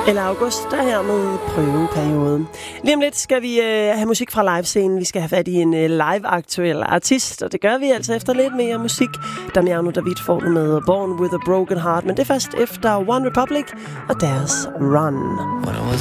Eller august, der her med prøveperiode. Lige om lidt skal vi have musik fra livescenen. Vi skal have fat i en live-aktuel artist, og det gør vi altså efter lidt mere musik. Damiano David får du med Born With A Broken Heart, men det er først efter One Republic og deres Run.